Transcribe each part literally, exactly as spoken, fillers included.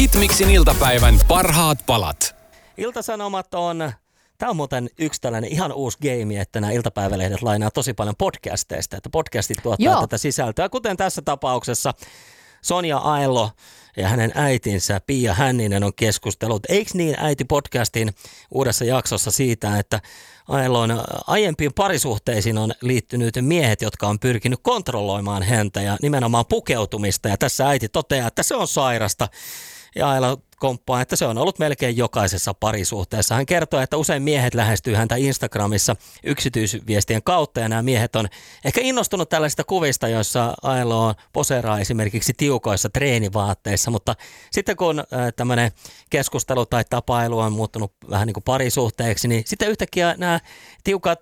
Hitmixin iltapäivän parhaat palat. Ilta-Sanomat on, tämä on muuten yksi tällainen ihan uusi game, että nämä iltapäivälehdet lainaa tosi paljon podcasteista, että podcastit tuottaa Joo. tätä sisältöä, kuten tässä tapauksessa Sonja Ailo ja hänen äitinsä Pia Hänninen on keskustellut, eikö niin äiti podcastin uudessa jaksossa siitä, että Ailon aiempiin parisuhteisiin on liittynyt miehet, jotka on pyrkinyt kontrolloimaan häntä ja nimenomaan pukeutumista, ja tässä äiti toteaa, että se on sairasta. Ja Aila komppaa, että se on ollut melkein jokaisessa parisuhteessa. Hän kertoo, että usein miehet lähestyy häntä Instagramissa yksityisviestien kautta, ja nämä miehet on ehkä innostunut tällaisista kuvista, joissa Ailo poseeraa esimerkiksi tiukoissa treenivaatteissa, mutta sitten kun tämmöinen keskustelu tai tapailu on muuttunut vähän niin kuin parisuhteeksi, niin sitten yhtäkkiä nämä tiukat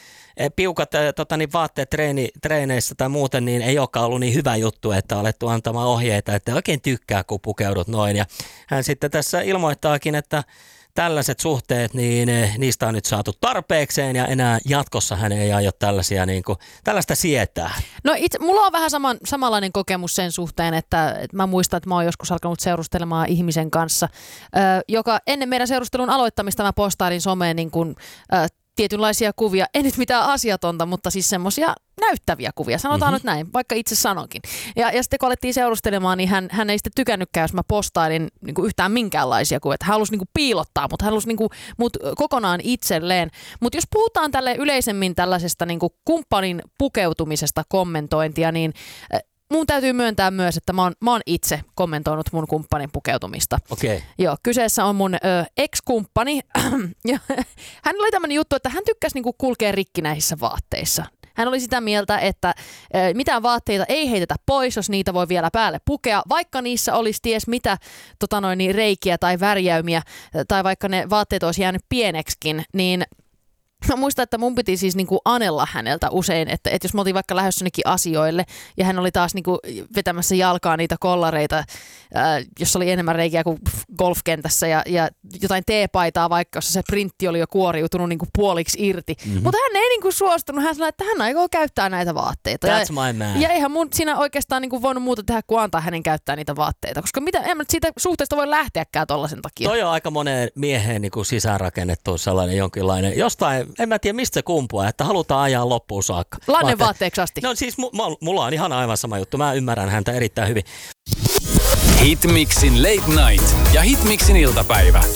piukat tota, niin vaatteet treeni, treeneissä tai muuten, niin ei olekaan ollut niin hyvä juttu, että on alettu antamaan ohjeita, että oikein tykkää, kun pukeudut noin. Ja hän sitten tässä ilmoittaakin, että tällaiset suhteet, niin niistä on nyt saatu tarpeekseen ja enää jatkossa hän ei aio tällaisia, niin kuin, tällaista sietää. No itse, mulla on vähän saman, samanlainen kokemus sen suhteen, että, että mä muistan, että mä oon joskus alkanut seurustelemaan ihmisen kanssa, ö, joka ennen meidän seurustelun aloittamista mä postailin someen niin kuin, ö, tietynlaisia kuvia, ei nyt mitään asiatonta, mutta siis semmoisia näyttäviä kuvia, sanotaan mm-hmm. nyt näin, vaikka itse sanonkin. Ja, ja sitten kun alettiin seurustelemaan, niin hän, hän ei sitten tykännytkään, jos mä postailin niin kuin yhtään minkäänlaisia kuvia. Hän halusi niin kuin piilottaa, mutta hän halusi niin kuin, mut kokonaan itselleen. Mutta jos puhutaan tälle yleisemmin tällaisesta niin kuin kumppanin pukeutumisesta kommentointia, niin mun täytyy myöntää myös, että mä oon, mä oon itse kommentoinut mun kumppanin pukeutumista. Okei. Okay. Joo, kyseessä on mun ö, ex-kumppani. Ja hän oli tämmöinen juttu, että hän tykkäsi niinku kulkea rikkinäisissä vaatteissa. Hän oli sitä mieltä, että ö, mitään vaatteita ei heitetä pois, jos niitä voi vielä päälle pukea, vaikka niissä olisi ties mitä tota noin, niin reikiä tai värjäymiä, tai vaikka ne vaatteet olisi jäänyt pieneksikin, niin mä muistan, että mun piti siis niinku anella häneltä usein, että, että jos me oltiin vaikka lähdössä jonnekin asioille ja hän oli taas niinku vetämässä jalkaa niitä kollareita, ää, jossa oli enemmän reikiä kuin golfkentässä ja, ja jotain teepaitaa vaikka, jossa se printti oli jo kuoriutunut niinku puoliksi irti. Mm-hmm. Mutta hän ei niinku suostunut, hän sanoi, että hän aikoo käyttää näitä vaatteita. That's ja, my man. Ja eihän mun siinä oikeastaan niinku voinut muuta tehdä kuin antaa hänen käyttää niitä vaatteita, koska mitä, en mä siitä suhteesta voi lähteäkään tollaisen takia. Toi on aika moneen mieheen niinku sisäänrakennettu sellainen jonkinlainen, jostain en mä tiedä mistä se kumpuaa, että halutaan ajaa loppuun saakka. Lannen vaatteeksi asti. No siis mulla on ihan aivan sama juttu. Mä ymmärrän häntä erittäin hyvin. Hitmixin Late Night ja Hitmixin iltapäivä.